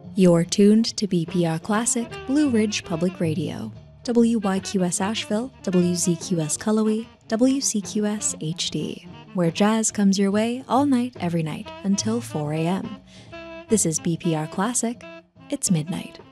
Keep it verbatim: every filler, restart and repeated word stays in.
You're tuned to B P R Classic, Blue Ridge Public Radio, W Y Q S Asheville, W Z Q S Cullowhee, W C Q S H D, where jazz comes your way all night, every night, until four a.m. This is B P R Classic. It's midnight.